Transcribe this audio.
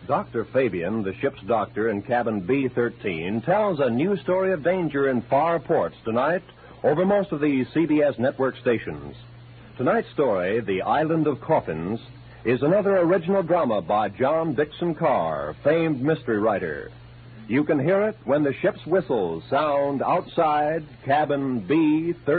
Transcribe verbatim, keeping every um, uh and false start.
Doctor Fabian, the ship's doctor in cabin B thirteen, tells a new story of danger in far ports tonight over most of the C B S network stations. Tonight's story, The Island of Coffins, is another original drama by John Dickson Carr, famed mystery writer. You can hear it when the ship's whistles sound outside cabin B thirteen.